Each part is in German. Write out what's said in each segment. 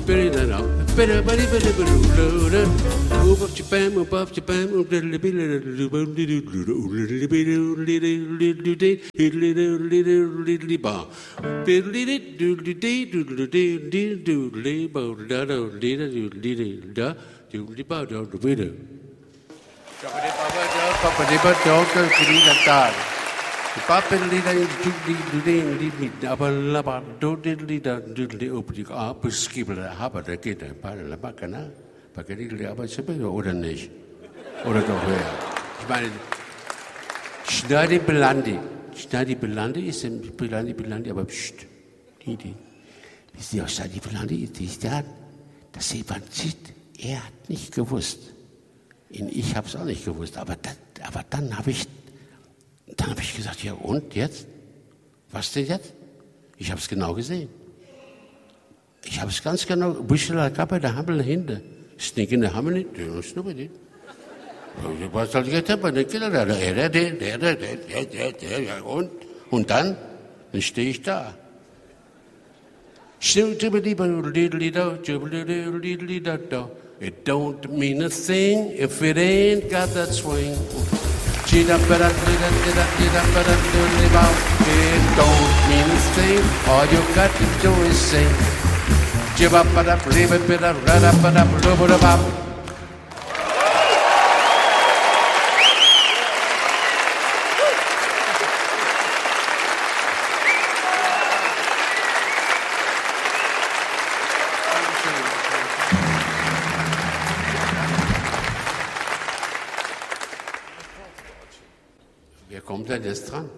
Oder nicht? Oder doch wer? Ich meine, Schneidy Belandi ist Belandi, aber pst, wisst ihr, was Schneidy Belandi ist? Das Evangelit, er hat nicht gewusst. Ich habe es auch nicht gewusst, aber dann habe ich gesagt, ja und jetzt? Was denn jetzt? Ich habe es genau gesehen. Ich habe es ganz genau, Bushela Kappa, da haben wir hinter. Sneaking the hammer, nobody. Was soll ich jetzt haben? Und dann stehe ich da. It don't mean a thing if it ain't got that swing. It don't mean a thing, all you got to do is sing. Wer kommt denn jetzt dran?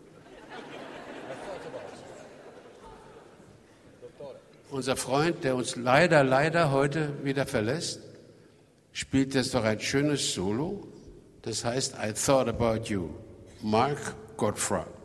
Unser Freund, der uns leider heute wieder verlässt, spielt jetzt noch ein schönes Solo. Das heißt I Thought About You. Mark Gottfried.